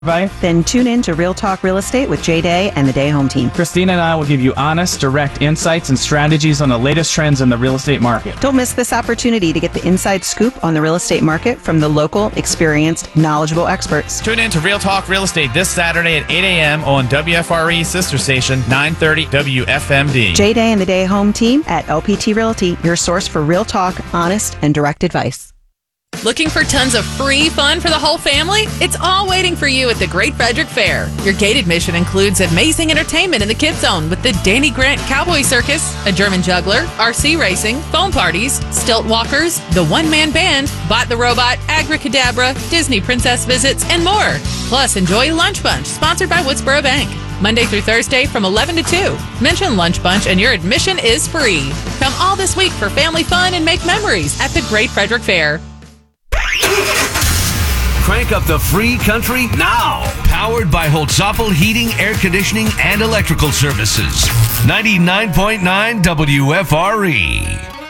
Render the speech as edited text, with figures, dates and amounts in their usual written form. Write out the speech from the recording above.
Right? Then tune in to Real Talk Real Estate with Jay Day and the Day Home team. Christina and I will give you honest, direct insights and strategies on the latest trends in the real estate market. Don't miss this opportunity to get the inside scoop on the real estate market from the local, experienced, knowledgeable experts. Tune in to Real Talk Real Estate this Saturday at 8 a.m. on WFRE sister station 930 WFMD. Jay Day and the Day Home team at LPT Realty, your source for real talk, honest, and direct advice. Looking for tons of free fun for the whole family? It's all waiting for you at the Great Frederick Fair. Your gate admission includes amazing entertainment in the Kids Zone with the Danny Grant Cowboy Circus, a German juggler, RC racing, foam parties, stilt walkers, the one-man band, Bot the Robot, Agricadabra, Disney princess visits, and more. Plus, enjoy Lunch Bunch, sponsored by Woodsboro Bank. Monday through Thursday from 11 to 2. Mention Lunch Bunch and your admission is free. Come all this week for family fun and make memories at the Great Frederick Fair. Crank up the free country now. Powered by Holtzapfel Heating, Air Conditioning, and Electrical Services. 99.9 WFRE.